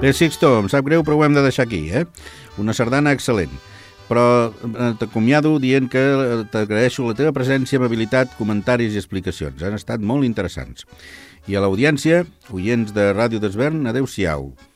Bé, Sixto, em sap greu, però ho hem de deixar aquí, Una sardana excel·lent. Però t'acomiado dient que t'agraeixo la teva presència, amabilitat, comentaris i explicacions. Han estat molt interessants. I a l'audiència, oients de Ràdio d'Esvern, adeu-siau.